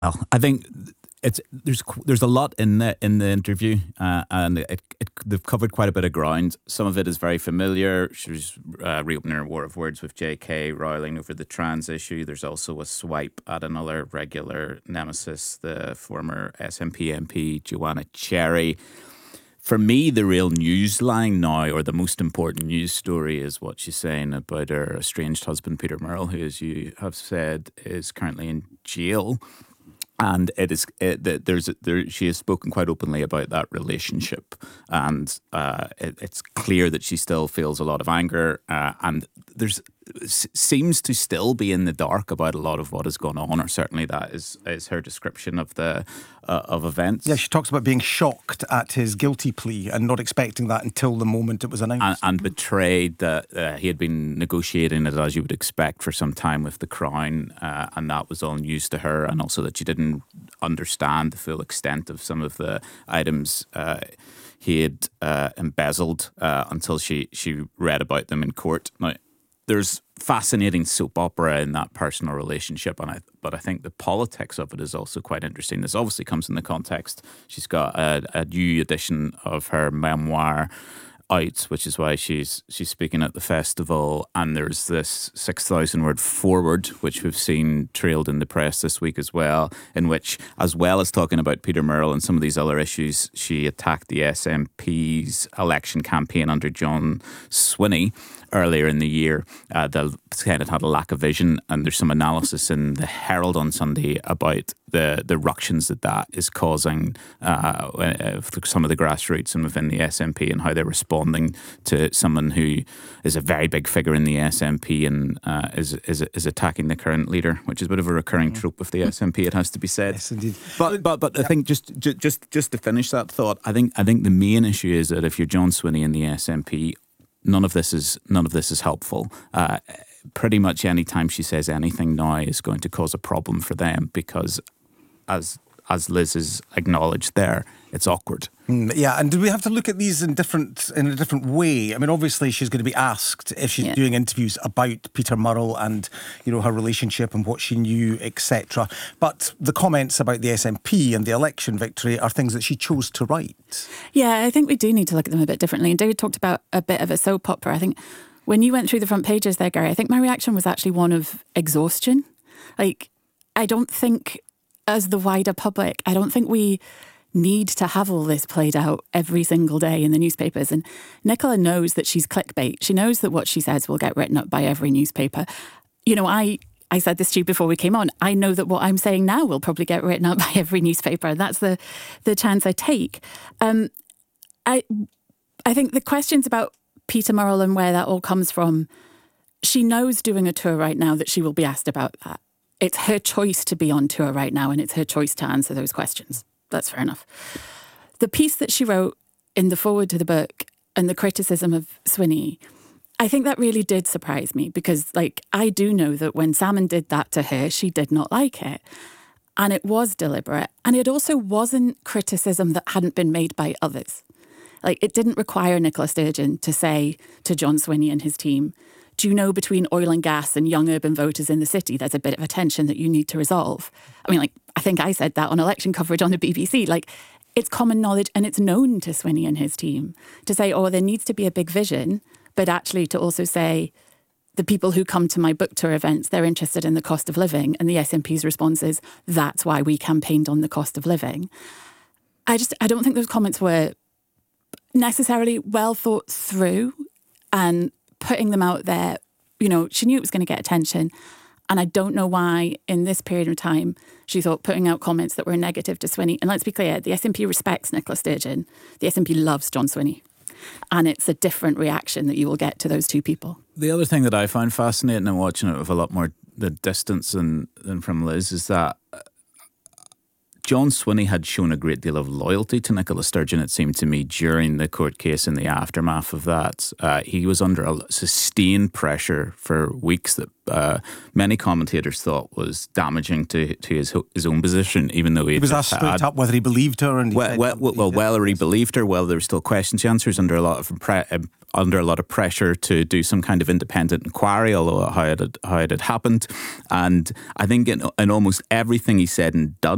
Well, I think there's a lot in the interview, and they've covered quite a bit of ground. Some of it is very familiar. She was reopening her war of words with J.K. Rowling over the trans issue. There's also a swipe at another regular nemesis, the former SNP MP Joanna Cherry. For me, the real news line now, or the most important news story, is what she's saying about her estranged husband, Peter Murrell, who, as you have said, is currently in jail. And she has spoken quite openly about that relationship, and it's clear that she still feels a lot of anger, and seems to still be in the dark about a lot of what has gone on, or certainly that is her description of the of events. Yeah, she talks about being shocked at his guilty plea and not expecting that until the moment it was announced. And betrayed that he had been negotiating it, as you would expect, for some time with the Crown, and that was all news to her, and also that she didn't understand the full extent of some of the items he had embezzled until she read about them in court. Now, there's fascinating soap opera in that personal relationship, but I think the politics of it is also quite interesting. This obviously comes in the context. She's got a new edition of her memoir out, which is why she's speaking at the festival, and there's this 6,000 word foreword which we've seen trailed in the press this week as well, in which, as well as talking about Peter Murrell and some of these other issues, she attacked the SNP's election campaign under John Swinney earlier in the year. The Senate had a lack of vision, and there's some analysis in the Herald on Sunday about the ructions that is causing for some of the grassroots and within the SNP, and how they're responding to someone who is a very big figure in the SNP and is attacking the current leader, which is a bit of a recurring trope with the SNP, it has to be said. Yes, indeed. But I think just to finish that thought, I think the main issue is that if you're John Swinney in the SNP, none of this is helpful. Pretty much any time she says anything now is going to cause a problem for them, because as Liz has acknowledged there, it's awkward. Yeah, and do we have to look at these in a different way? I mean, obviously she's going to be asked if she's doing interviews about Peter Murrell and, her relationship and what she knew, etc. But the comments about the SNP and the election victory are things that she chose to write. Yeah, I think we do need to look at them a bit differently. And David talked about a bit of a soap opera. I think when you went through the front pages there, Gary, I think my reaction was actually one of exhaustion. I don't think, as the wider public, I don't think we need to have all this played out every single day in the newspapers. And Nicola knows that she's clickbait. She knows that what she says will get written up by every newspaper. I said this to you before we came on. I know that what I'm saying now will probably get written up by every newspaper. And that's the chance I take. I think the questions about Peter Murrell and where that all comes from, she knows doing a tour right now that she will be asked about that. It's her choice to be on tour right now, and it's her choice to answer those questions. That's fair enough. The piece that she wrote in the foreword to the book and the criticism of Swinney, I think that really did surprise me, because I do know that when Salmon did that to her, she did not like it. And it was deliberate. And it also wasn't criticism that hadn't been made by others. It didn't require Nicola Sturgeon to say to John Swinney and his team, do you know, between oil and gas and young urban voters in the city, there's a bit of a tension that you need to resolve. I mean, I think I said that on election coverage on the BBC. It's common knowledge, and it's known to Swinney and his team to say, there needs to be a big vision, but actually to also say, the people who come to my book tour events, they're interested in the cost of living. And the SNP's response is, that's why we campaigned on the cost of living. I don't think those comments were necessarily well thought through, and putting them out there, she knew it was going to get attention. And I don't know why, in this period of time, she thought putting out comments that were negative to Swinney. And let's be clear, the SNP respects Nicola Sturgeon. The SNP loves John Swinney. And it's a different reaction that you will get to those two people. The other thing that I found fascinating in watching it with a lot more the distance than from Liz is that John Swinney had shown a great deal of loyalty to Nicola Sturgeon, it seemed to me, during the court case and the aftermath of that. He was under a sustained pressure for weeks that many commentators thought was damaging to his own position, even though he was asked straight up whether he believed her. And whether he believed her, whether there were still questions. He answers under a lot of pressure to do some kind of independent inquiry, although how it had happened. And I think in almost everything he said and done,